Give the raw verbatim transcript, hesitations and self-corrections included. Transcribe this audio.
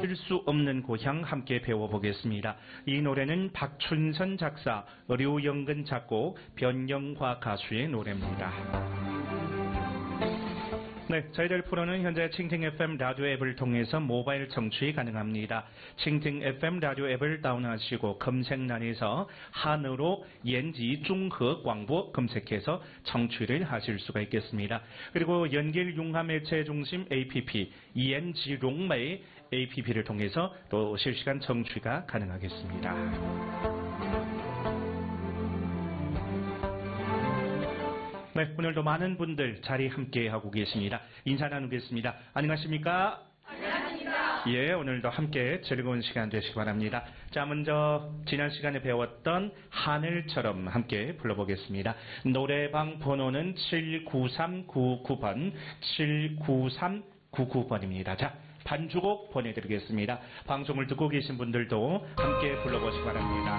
빠질 수 없는 고향 함께 배워보겠습니다. 이 노래는 박춘선 작사, 류영근 작곡, 변영화 가수의 노래입니다. 네, 저희들 프로는 현재 칭팅 에프엠 라디오 앱을 통해서 모바일 청취 가능합니다. 칭팅 에프엠 라디오 앱을 다운하시고 검색란에서 한으로 옌지 중허 광보 검색해서 청취를 하실 수가 있겠습니다. 그리고 연길 융화 매체 중심 에이피피 옌지 롱마의 에이피피를 통해서 또 실시간 청취가 가능하겠습니다. 네, 오늘도 많은 분들 자리 함께하고 계십니다. 인사 나누겠습니다. 안녕하십니까? 안녕하십니까? 예, 오늘도 함께 즐거운 시간 되시기 바랍니다. 자, 먼저 지난 시간에 배웠던 하늘처럼 함께 불러보겠습니다. 노래방 번호는 칠구삼구구 번, 칠구삼구구 번입니다. 자, 반주곡 보내드리겠습니다. 방송을 듣고 계신 분들도 함께 불러보시기 바랍니다.